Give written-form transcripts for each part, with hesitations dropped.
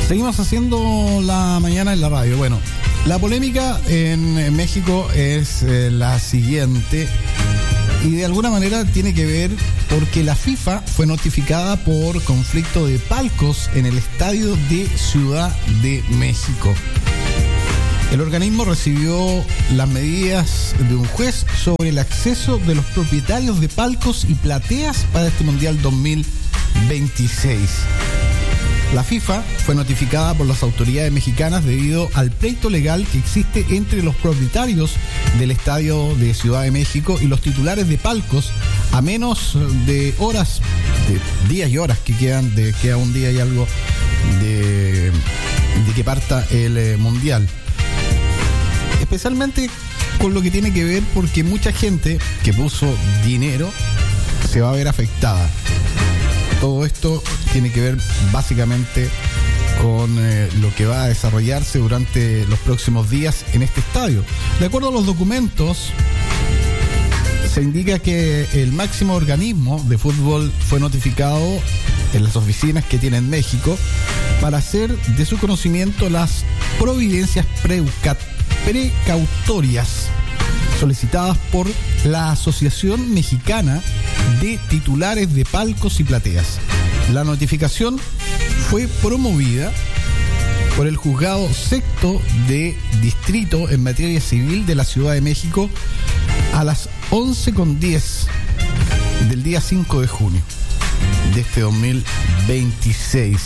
Seguimos haciendo la mañana en la radio. Bueno, la polémica en México es la siguiente y de alguna manera tiene que ver porque la FIFA fue notificada por conflicto de palcos en el estadio de Ciudad de México. El organismo recibió las medidas de un juez sobre el acceso de los propietarios de palcos y plateas para este Mundial 2026. La FIFA fue notificada por las autoridades mexicanas debido al pleito legal que existe entre los propietarios del estadio de Ciudad de México y los titulares de palcos a menos de horas, de días y horas que queda un día y algo de que parta el Mundial. Especialmente con lo que tiene que ver porque mucha gente que puso dinero se va a ver afectada. Todo esto tiene que ver básicamente con lo que va a desarrollarse durante los próximos días en este estadio. De acuerdo a los documentos, se indica que el máximo organismo de fútbol fue notificado en las oficinas que tiene en México para hacer de su conocimiento las providencias precautorias solicitadas por la Asociación Mexicana de Titulares de Palcos y Plateas. La notificación fue promovida por el Juzgado Sexto de Distrito en materia civil de la Ciudad de México a las 11:10 del día 5 de junio de este 2026.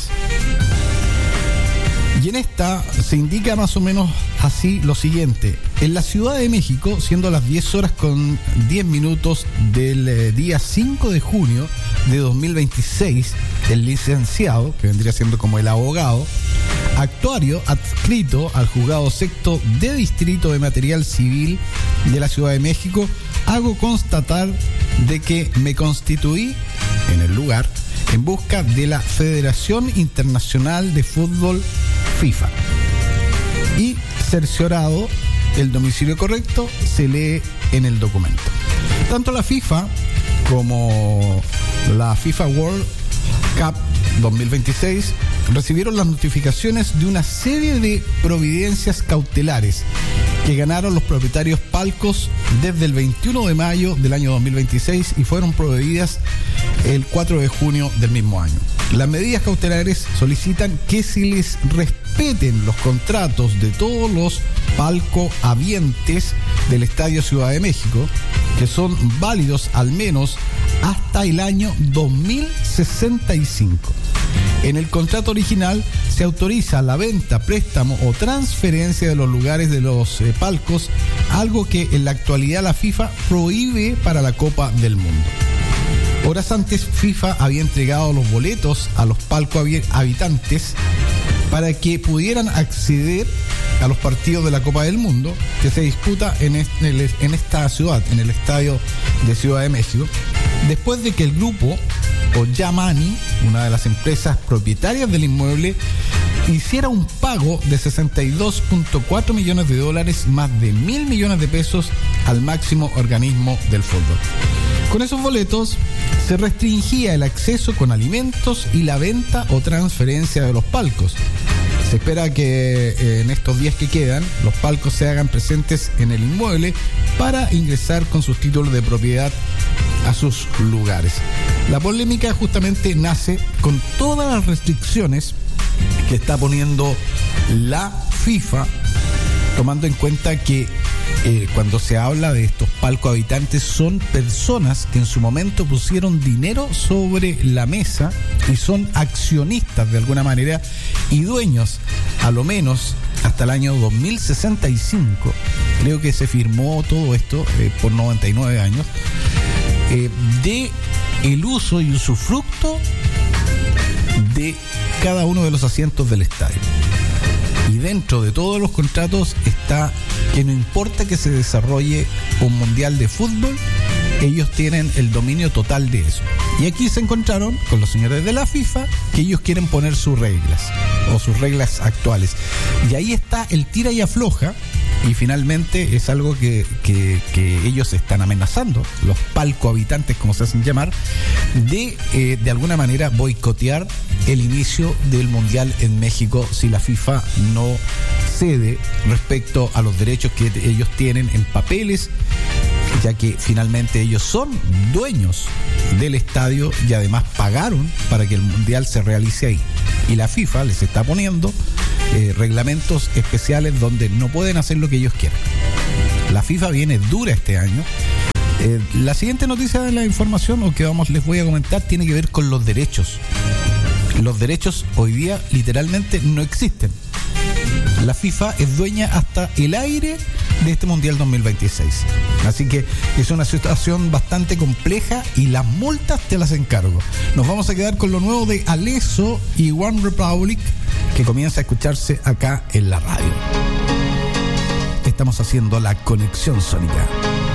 Y en esta se indica más o menos así lo siguiente. En la Ciudad de México, siendo las 10:10 del día 5 de junio de 2026, el licenciado, que vendría siendo como el abogado, actuario adscrito al Juzgado Sexto de Distrito de Material Civil de la Ciudad de México, hago constatar de que me constituí en el lugar en busca de la Federación Internacional de Fútbol FIFA y cerciorado el domicilio correcto, se lee en el documento. Tanto la FIFA como la FIFA World Cup 2026 recibieron las notificaciones de una serie de providencias cautelares que ganaron los propietarios palcos desde el 21 de mayo del año 2026 y fueron prohibidas el 4 de junio del mismo año. Las medidas cautelares solicitan que se les respeten los contratos de todos los palcohabientes del Estadio Ciudad de México, que son válidos al menos hasta el año 2065. En el contrato original se autoriza la venta, préstamo o transferencia de los lugares de los palcos, algo que en la actualidad la FIFA prohíbe para la Copa del Mundo. Horas antes, FIFA había entregado los boletos a los palcos habitantes para que pudieran acceder a los partidos de la Copa del Mundo que se disputa en esta ciudad, en el estadio de Ciudad de México, después de que el grupo o Yamani, una de las empresas propietarias del inmueble, hiciera un pago de $62.4 millones más de 1.000 millones de pesos al máximo organismo del fútbol. Con esos boletos se restringía el acceso con alimentos y la venta o transferencia de los palcos. Se espera que en estos días que quedan los palcos se hagan presentes en el inmueble para ingresar con sus títulos de propiedad a sus lugares. La polémica justamente nace con todas las restricciones que está poniendo la FIFA, tomando en cuenta que cuando se habla de estos palcos habitantes son personas que en su momento pusieron dinero sobre la mesa y son accionistas de alguna manera y dueños, a lo menos hasta el año 2065, creo que se firmó todo esto por 99 años, de el uso y usufructo de cada uno de los asientos del estadio. Y dentro de todos los contratos está que no importa que se desarrolle un mundial de fútbol, ellos tienen el dominio total de eso. Y aquí se encontraron con los señores de la FIFA que ellos quieren poner sus reglas o sus reglas actuales. Y ahí está el tira y afloja Y finalmente es algo que ellos están amenazando, los palcohabitantes, como se hacen llamar, de alguna manera boicotear el inicio del Mundial en México si la FIFA no cede respecto a los derechos que ellos tienen en papeles, ya que finalmente ellos son dueños del estadio y además pagaron para que el Mundial se realice ahí. Y la FIFA les está poniendo reglamentos especiales donde no pueden hacer lo que ellos quieran. La FIFA viene dura este año. La siguiente noticia de la información o que les voy a comentar tiene que ver con los derechos. Los derechos hoy día literalmente no existen. La FIFA es dueña hasta el aire de este Mundial 2026. Así que es una situación bastante compleja y las multas te las encargo. Nos vamos a quedar con lo nuevo de Alesso y One Republic, que comienza a escucharse acá en la radio. Estamos haciendo la conexión sónica.